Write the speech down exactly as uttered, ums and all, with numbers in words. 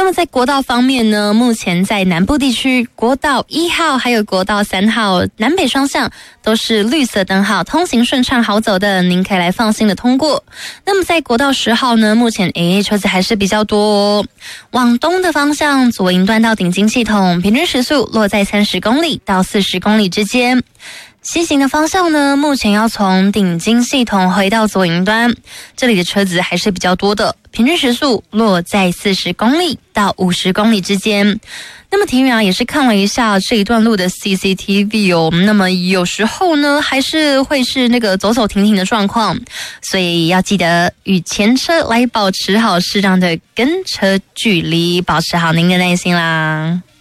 么在国道方面呢，目前在南部地区，国道一号还有国道三号南北双向都是绿色灯号，通行顺畅好走的，您可以来放心的通过。那么在国道十号呢，目前 A A 车子还是比较多哦。往东的方向，左营段到顶金系统，平均时速落在三十公里到四十公里之间。西行的方向呢，目前要从顶金系统回到左营端，这里的车子还是比较多的，平均时速落在四十公里到五十公里之间。那么田园啊也是看了一下这一段路的 C C T V 哦，那么有时候呢还是会是那个走走停停的状况，所以要记得与前车来保持好适当的跟车距离，保持好您的耐心啦。